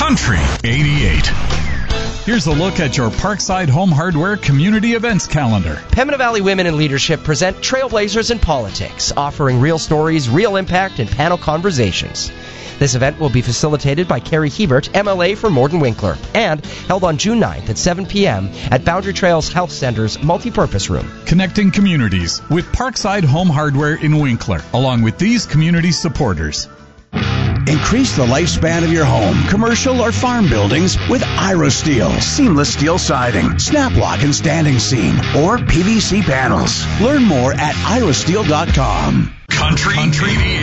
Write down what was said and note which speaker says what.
Speaker 1: Country 88. Here's a look at your Parkside Home Hardware community events calendar.
Speaker 2: Pembina Valley Women in Leadership present Trailblazers in Politics, offering real stories, real impact, and panel conversations. This event will be facilitated by Carrie Hebert, MLA for Morden Winkler, and held on June 9th at 7 p.m. at Boundary Trails Health Center's multipurpose room.
Speaker 1: Connecting communities with Parkside Home Hardware in Winkler, along with these community supporters.
Speaker 3: Increase the lifespan of your home, commercial or farm buildings with IroSteel. Seamless steel siding, snap lock and standing seam, or PVC panels. Learn more at irosteel.com.
Speaker 1: Country 88.